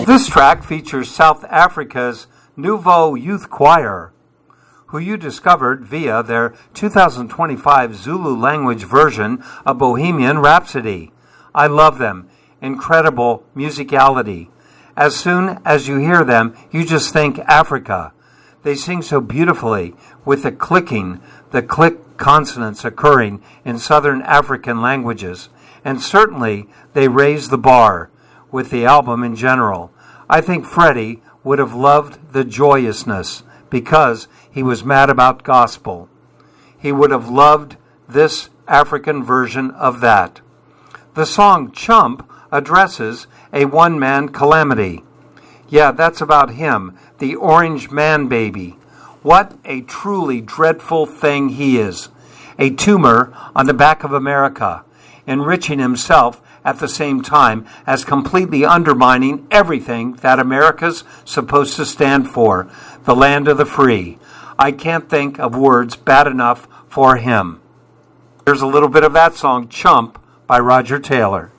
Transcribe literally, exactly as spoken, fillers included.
This track features South Africa's Nouveau Youth Choir, who you discovered via their two thousand twenty-five Zulu language version of Bohemian Rhapsody. I love them. Incredible musicality. As soon as you hear them, you just think Africa. They sing so beautifully with the clicking, the click consonants occurring in Southern African languages. And certainly they raise the bar with the album in general. I think Freddie would have loved the joyousness because he was mad about gospel. He would have loved this African version of that. The song Chump addresses a one-man calamity. Yeah, that's about him, the orange man baby. What a truly dreadful thing he is. A tumor on the back of America, enriching himself at the same time as completely undermining everything that America's supposed to stand for, the land of the free. I can't think of words bad enough for him. Here's a little bit of that song, Chump, by Roger Taylor.